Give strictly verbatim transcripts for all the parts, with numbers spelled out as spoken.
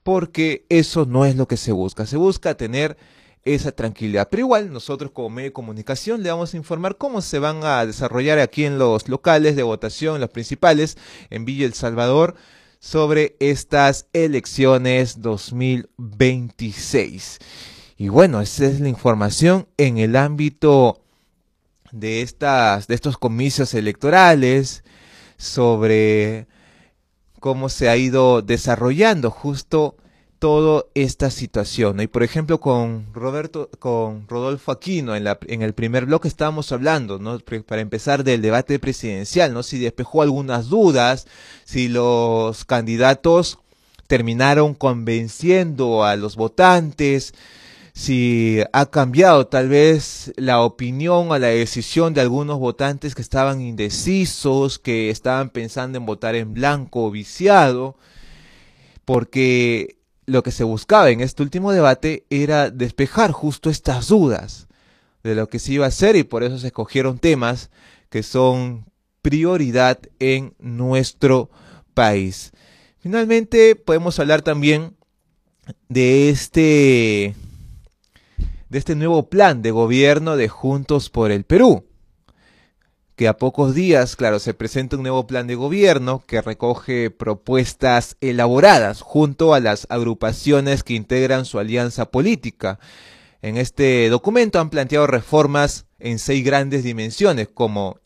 porque eso no es lo que se busca. Se busca tener esa tranquilidad. Pero igual, nosotros como medio de comunicación le vamos a informar cómo se van a desarrollar aquí en los locales de votación, los principales, en Villa El Salvador, sobre estas elecciones dos mil veintiséis. Y bueno, esa es la información en el ámbito de, estas, de estos comicios electorales, sobre cómo se ha ido desarrollando justo toda esta situación, ¿no? Y por ejemplo con Roberto, con Rodolfo Aquino, en, la, en el primer bloque estábamos hablando, ¿no? Para empezar, del debate presidencial, ¿no? Si despejó algunas dudas, si los candidatos terminaron convenciendo a los votantes, si ha cambiado tal vez la opinión o la decisión de algunos votantes que estaban indecisos, que estaban pensando en votar en blanco o viciado, porque lo que se buscaba en este último debate era despejar justo estas dudas de lo que se iba a hacer, y por eso se escogieron temas que son prioridad en nuestro país. Finalmente podemos hablar también de este, de este nuevo plan de gobierno de Juntos por el Perú, que a pocos días, claro, se presenta un nuevo plan de gobierno que recoge propuestas elaboradas junto a las agrupaciones que integran su alianza política. En este documento han planteado reformas en seis grandes dimensiones, como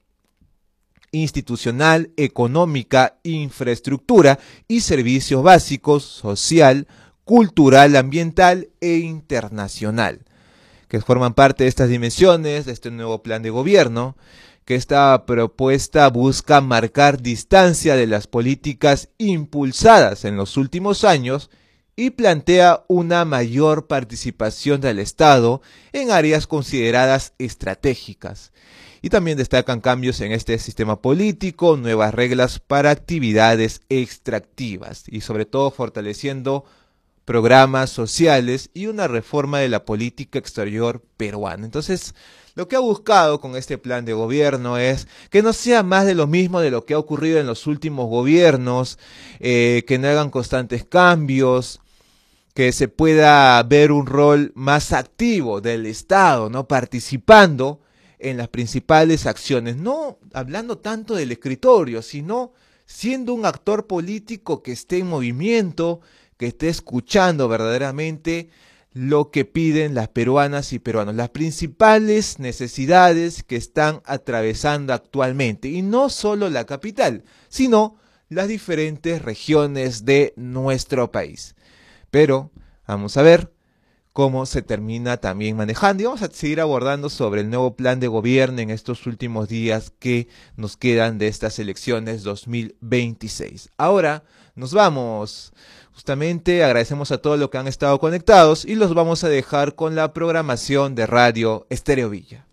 institucional, económica, infraestructura y servicios básicos, social, cultural, ambiental e internacional, que forman parte de estas dimensiones de este nuevo plan de gobierno, que esta propuesta busca marcar distancia de las políticas impulsadas en los últimos años y plantea una mayor participación del Estado en áreas consideradas estratégicas. Y también destacan cambios en este sistema político, nuevas reglas para actividades extractivas y sobre todo fortaleciendo programas sociales y una reforma de la política exterior peruana. Entonces, lo que ha buscado con este plan de gobierno es que no sea más de lo mismo de lo que ha ocurrido en los últimos gobiernos, eh, que no hagan constantes cambios, que se pueda ver un rol más activo del Estado, ¿no? Participando en las principales acciones, no hablando tanto del escritorio, sino siendo un actor político que esté en movimiento, que esté escuchando verdaderamente lo que piden las peruanas y peruanos, las principales necesidades que están atravesando actualmente, y no solo la capital, sino las diferentes regiones de nuestro país. Pero vamos a ver cómo se termina también manejando, y vamos a seguir abordando sobre el nuevo plan de gobierno en estos últimos días que nos quedan de estas elecciones dos mil veintiséis. Ahora nos vamos. Justamente agradecemos a todos los que han estado conectados y los vamos a dejar con la programación de Radio Estéreo Villa.